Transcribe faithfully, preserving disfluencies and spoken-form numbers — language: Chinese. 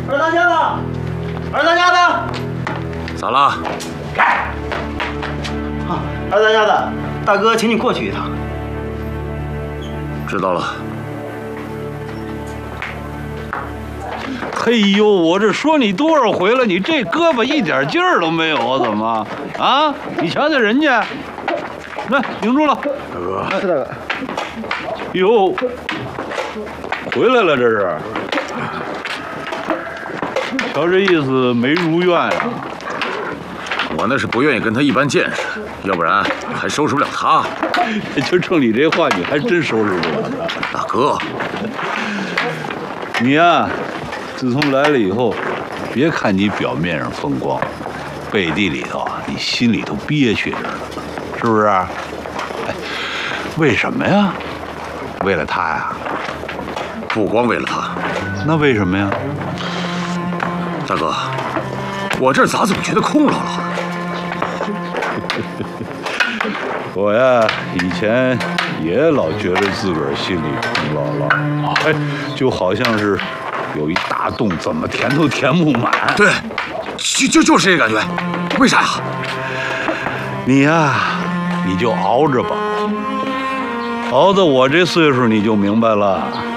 二当家的，二当家的， 咋了？ 啊，二当家的，大哥，请你过去一趟。 知道了。 嘿呦，我这说你多少回了，你这胳膊一点劲儿都没有啊？怎么？啊？你瞧瞧人家，来顶住了。 大哥， 是大哥。 哟，回来了这是。瞧这意思没如愿呀、啊。 我那是不愿意跟他一般见识，要不然还收拾不了他。 就冲你这话，你还真收拾不了他。 大哥， 你呀、啊，自从来了以后，别看你表面上风光，背地里头啊，你心里头憋屈着呢，是不是？哎，为什么呀？为了他呀？ 不光为了他， 那为什么呀？ 大哥，我这咋总觉得空落落的？ 我呀，以前也老觉得自个儿心里空落落，哎，就好像是有一大洞，怎么填都填不满。 对，就就就是这感觉。为啥呀？ 你呀，你就熬着吧，熬到我这岁数你就明白了。